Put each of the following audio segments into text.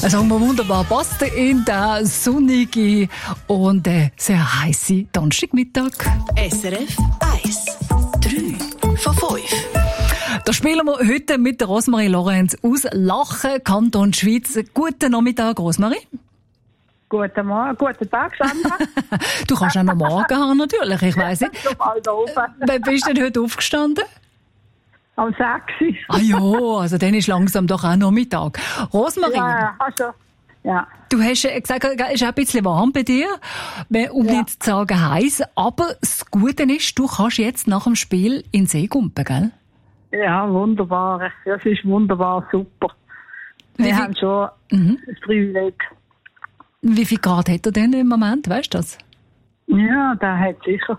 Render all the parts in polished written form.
Sagen wir wunderbar, passt in der sonnige und sehr heiße Donnerstagmittag. SRF 1. 3 von 5. Da spielen wir heute mit der Rosmarie Lorenz aus Lachen, Kanton Schweiz. Guten Nachmittag, Rosmarie. Guten Morgen, guten Tag, Sandra. Du kannst auch noch morgen haben, natürlich, ich weiss nicht. Wann bist du denn heute aufgestanden? Am 6. Ah ja, also dann ist langsam doch auch Nachmittag. Rosmarie, ja. Du hast gesagt, es ist auch ein bisschen warm bei dir, um nicht zu sagen heiß, aber das Gute ist, du kannst jetzt nach dem Spiel in den See gumpen, gell? Ja, wunderbar. Es ist wunderbar, super. Wir haben schon ein Privileg. Wie viel Grad hat er denn im Moment, weißt du das? Ja, der hat sicher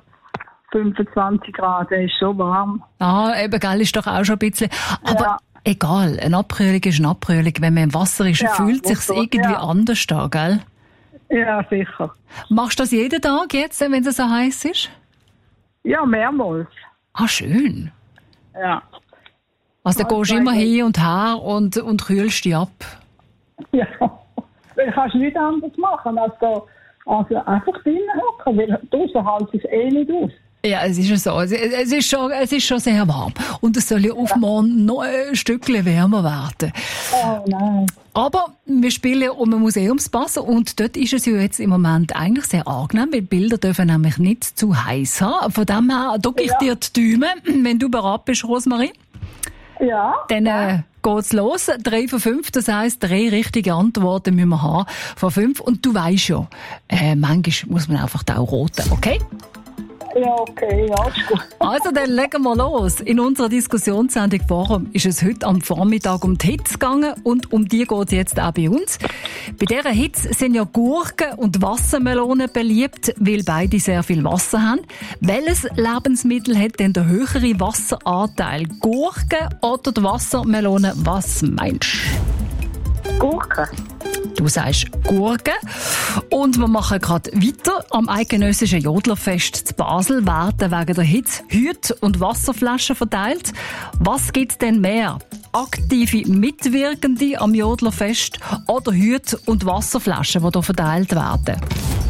25 Grad, der ist so warm. Ah, eben, gell, ist doch auch schon ein bisschen. Aber egal, eine Abkühlung ist eine Abkühlung. Wenn man im Wasser ist, fühlt es sich irgendwie anders an, gell? Ja, sicher. Machst du das jeden Tag jetzt, wenn es so heiß ist? Ja, mehrmals. Ah, schön. Ja. Also da gehst du immer hin und her und kühlst dich ab. Ja, du kannst nichts anderes machen, als einfach drinnen hocken, weil draussen hält es nicht aus. Ja, es ist ja so. Es ist schon sehr warm. Und es soll ja auf morgen noch ein Stückchen wärmer werden. Oh nein. Aber wir spielen ja um einen Museumspass und dort ist es ja jetzt im Moment eigentlich sehr angenehm, weil die Bilder dürfen nämlich nicht zu heiß haben. Von dem her drücke ich dir die Daumen, wenn du bereit bist, Rosmarie. Ja. Dann geht's los. 3 von 5, das heisst, 3 richtige Antworten müssen wir haben von 5. Und du weisst ja, manchmal muss man einfach auch roten, okay? Ja, okay, ja, ist gut. Also, dann legen wir los. In unserer Diskussionssendung Forum ist es heute am Vormittag um die Hitze gegangen und um die geht es jetzt auch bei uns. Bei dieser Hitze sind ja Gurken und Wassermelonen beliebt, weil beide sehr viel Wasser haben. Welches Lebensmittel hat denn der höhere Wasseranteil? Gurken oder die Wassermelone? Was meinst du? Gurken. Du sagst Gurken. Und wir machen gerade weiter. Am eidgenössischen Jodlerfest zu Basel werden wegen der Hitze Hüte und Wasserflaschen verteilt. Was gibt denn mehr? Aktive Mitwirkende am Jodlerfest oder Hüte und Wasserflaschen, die hier verteilt werden?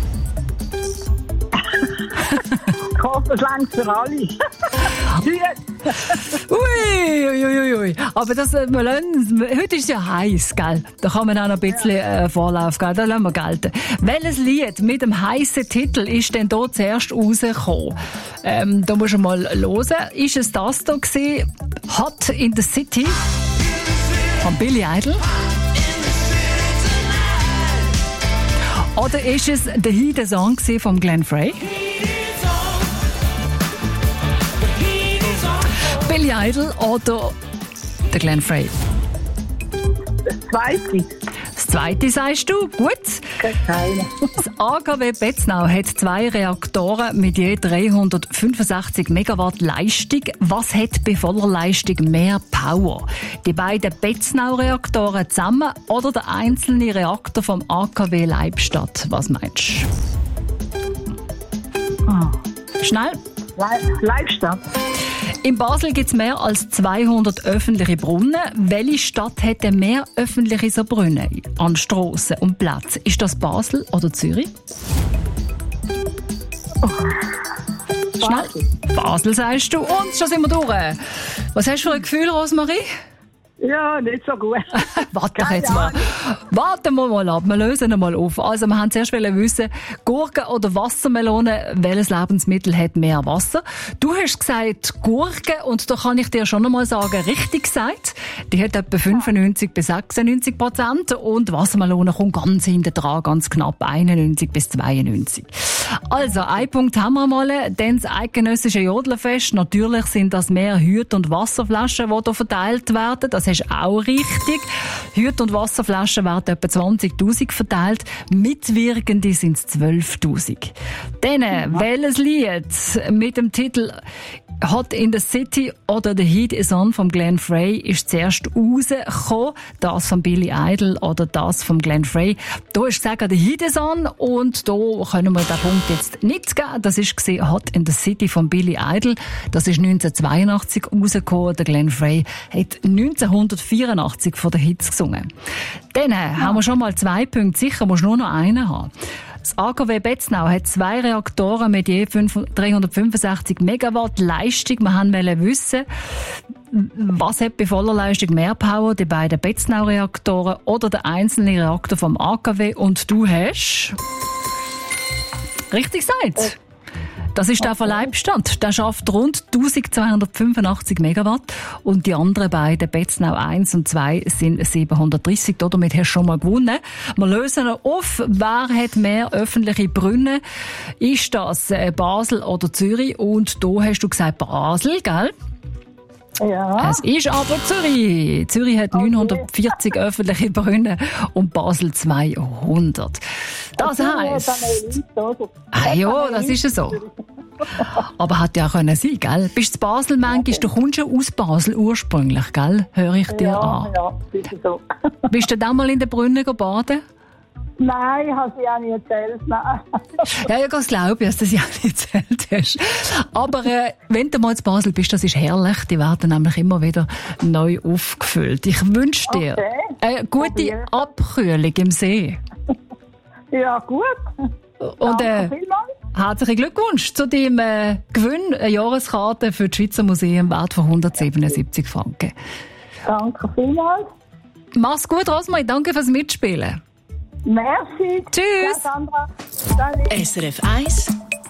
Ich hoffe, es reicht für alle. Ui. Aber heute ist es ja heiß, gell? Da kann man auch noch ein bisschen Vorlauf geben. Da lassen wir gelten. Welches Lied mit dem heißen Titel ist denn hier zuerst rausgekommen? Da musst du mal hören. Ist es das hier gewesen? Hot in the City von Billy Idol? Oder ist es der Heat Song von Glenn Frey? Billy Idol oder der Glenn Frey? Das Zweite. Das Zweite sagst du? Gut. Keine. Das AKW Betznau hat 2 Reaktoren mit je 365 Megawatt Leistung. Was hat bei voller Leistung mehr Power? Die beiden Betznau-Reaktoren zusammen oder der einzelne Reaktor vom AKW Leibstadt? Was meinst du? Schnell. Leibstadt. In Basel gibt es mehr als 200 öffentliche Brunnen. Welche Stadt hat denn mehr öffentliche Brunnen an Strassen und Plätzen? Ist das Basel oder Zürich? Schnell. Basel sagst du. Und schon sind wir durch. Was hast du für ein Gefühl, Rosmarie? Ja, nicht so gut. Warte doch jetzt mal. Warten wir mal ab. Wir lösen ihn mal auf. Also, wir haben zuerst wissen, Gurken oder Wassermelone, welches Lebensmittel hat mehr Wasser? Du hast gesagt Gurken und da kann ich dir schon einmal sagen, richtig gesagt. Die hat etwa 95 bis 96% und Wassermelone kommt ganz hinten dran, ganz knapp 91 bis 92. Also, ein Punkt haben wir mal. Dann das eidgenössische Jodlerfest. Natürlich sind das mehr Hüte und Wasserflaschen, die hier verteilt werden. Das ist auch richtig. Hüte und Wasserflaschen werden etwa 20'000 verteilt. Mitwirkende sind es 12'000. Dann, welches Lied mit dem Titel Hot in the City oder The Heat is On von Glenn Frey ist zuerst rausgekommen. Das von Billy Idol oder das von Glenn Frey. Da ist gesagt, The Heat is On und da können wir den Punkt jetzt nicht geben. Das war Hot in the City von Billy Idol. Das ist 1982 rausgekommen. Der Glenn Frey hat 1984 von der Hits gesungen. Dann haben wir schon mal 2 Punkte sicher, musst nur noch einen haben. Das AKW Betznau hat 2 Reaktoren mit je 365 Megawatt Leistung. Wir wollten wissen, was hat bei voller Leistung mehr Power, die beiden Betznau-Reaktoren oder der einzelne Reaktor vom AKW? Und du hast richtig gesagt. Das ist der von Leibstand. Der schafft rund 1285 Megawatt und die anderen beiden, Betznau 1 und 2, sind 730. Damit hast du schon mal gewonnen. Wir lösen auf, wer hat mehr öffentliche Brunnen? Ist das Basel oder Zürich? Und da hast du gesagt Basel, gell? Ja. Es ist aber Zürich. Zürich hat 940 öffentliche Brunnen und Basel 200. Das heisst... Ja, das ist so. Aber hat ja können sein, gell? Bist du in Basel manchmal? Du kommst ja aus Basel ursprünglich, gell? Höre ich dir an. Ja, das ist so. Bist du dann mal in den Brunnen baden? Nein, habe ich auch nicht erzählt. Nein. Ja, das glaube ich, dass du das ja nicht erzählt hast. Aber wenn du mal in Basel bist, das ist herrlich. Die werden nämlich immer wieder neu aufgefüllt. Ich wünsche dir eine gute Abkühlung im See. Ja, gut. Und Danke vielmals. herzlichen Glückwunsch zu deinem Gewinn, eine Jahreskarte für das Schweizer Museum wert von 177 Franken. Danke vielmals. Mach's gut, Rosmarie. Danke fürs Mitspielen. Merci. Tschüss. Ja, Sandra. SRF 1